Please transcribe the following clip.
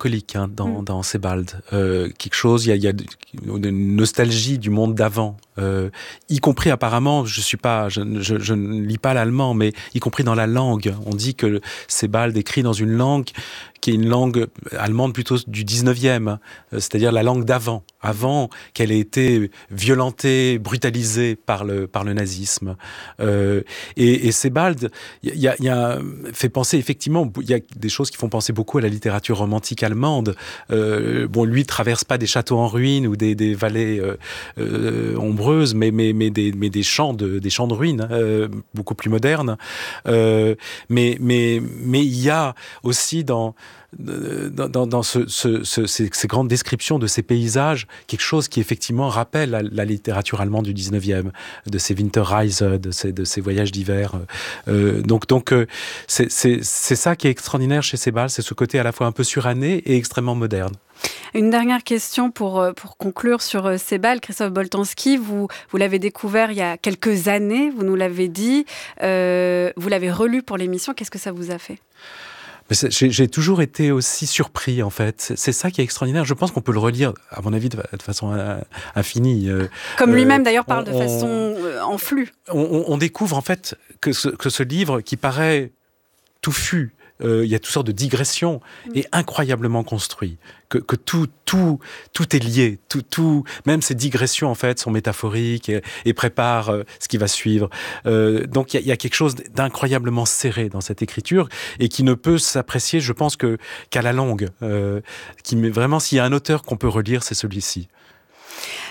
mélancolique dans Sebald. Quelque chose, il y a une nostalgie du monde d'avant, y compris apparemment, je ne lis pas l'allemand, mais y compris dans la langue. On dit que Sebald écrit dans une langue qui est une langue allemande plutôt du 19e, c'est-à-dire la langue d'avant, avant qu'elle ait été violentée, brutalisée par le nazisme. Et Sebald, fait penser effectivement, il y a des choses qui font penser beaucoup à la littérature romantique allemande. Lui traverse pas des châteaux en ruine ou des vallées ombreuses, mais des champs de ruines, beaucoup plus modernes. Mais il y a aussi dans ces grandes descriptions de ces paysages, quelque chose qui effectivement rappelle la littérature allemande du 19e, de ces Winterreise, de ces voyages d'hiver. Donc c'est ça qui est extraordinaire chez Sebald, c'est ce côté à la fois un peu suranné et extrêmement moderne. Une dernière question pour conclure sur Sebald. Christophe Boltanski, vous l'avez découvert il y a quelques années, vous nous l'avez dit, vous l'avez relu pour l'émission, qu'est-ce que ça vous a fait ? Mais j'ai toujours été aussi surpris, en fait. C'est ça qui est extraordinaire. Je pense qu'on peut le relire, à mon avis, de façon infinie. Comme lui-même, d'ailleurs, parle de façon en flux. On découvre, en fait, que ce livre, qui paraît touffu, il y a toutes sortes de digressions, est incroyablement construit. Que tout est lié. Tout, même ces digressions, en fait, sont métaphoriques et préparent ce qui va suivre. Donc, il y a quelque chose d'incroyablement serré dans cette écriture et qui ne peut s'apprécier, je pense, qu'à la longue. Vraiment, s'il y a un auteur qu'on peut relire, c'est celui-ci.